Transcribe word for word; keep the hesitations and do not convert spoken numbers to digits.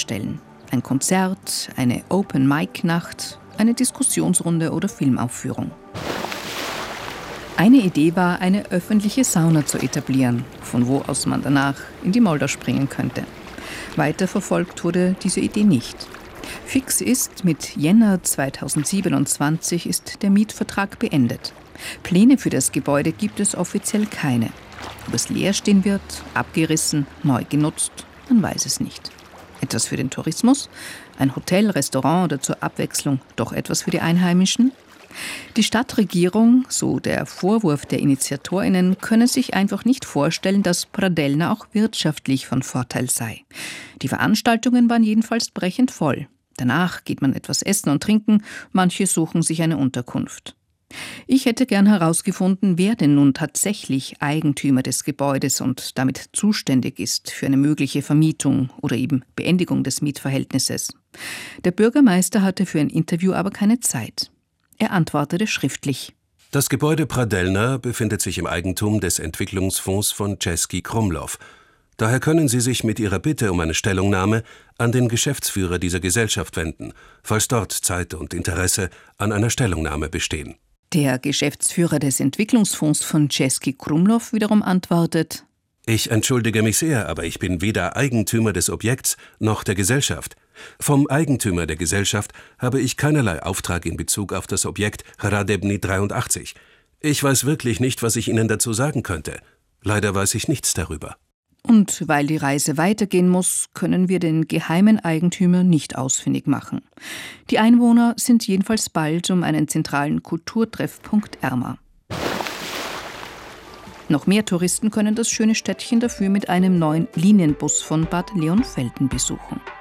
vorstellen. Ein Konzert, eine Open-Mic-Nacht, eine Diskussionsrunde oder Filmaufführung. Eine Idee war, eine öffentliche Sauna zu etablieren, von wo aus man danach in die Moldau springen könnte. Weiter verfolgt wurde diese Idee nicht. Fix ist, mit Jänner zweitausendsiebenundzwanzig ist der Mietvertrag beendet. Pläne für das Gebäude gibt es offiziell keine. Ob es leer stehen wird, abgerissen, neu genutzt, man weiß es nicht. Etwas für den Tourismus? Ein Hotel, Restaurant oder zur Abwechslung doch etwas für die Einheimischen? Die Stadtregierung, so der Vorwurf der InitiatorInnen, könne sich einfach nicht vorstellen, dass Pradelna auch wirtschaftlich von Vorteil sei. Die Veranstaltungen waren jedenfalls brechend voll. Danach geht man etwas essen und trinken, manche suchen sich eine Unterkunft. Ich hätte gern herausgefunden, wer denn nun tatsächlich Eigentümer des Gebäudes und damit zuständig ist für eine mögliche Vermietung oder eben Beendigung des Mietverhältnisses. Der Bürgermeister hatte für ein Interview aber keine Zeit. Er antwortete schriftlich. Das Gebäude Pradelna befindet sich im Eigentum des Entwicklungsfonds von Český Krumlov. Daher können Sie sich mit Ihrer Bitte um eine Stellungnahme an den Geschäftsführer dieser Gesellschaft wenden, falls dort Zeit und Interesse an einer Stellungnahme bestehen. Der Geschäftsführer des Entwicklungsfonds von Český Krumlov wiederum antwortet: Ich entschuldige mich sehr, aber ich bin weder Eigentümer des Objekts noch der Gesellschaft. Vom Eigentümer der Gesellschaft habe ich keinerlei Auftrag in Bezug auf das Objekt Hradebny dreiundachtzig. Ich weiß wirklich nicht, was ich Ihnen dazu sagen könnte. Leider weiß ich nichts darüber. Und weil die Reise weitergehen muss, können wir den geheimen Eigentümer nicht ausfindig machen. Die Einwohner sind jedenfalls bald um einen zentralen Kulturtreffpunkt ärmer. Noch mehr Touristen können das schöne Städtchen dafür mit einem neuen Linienbus von Bad Leonfelden besuchen.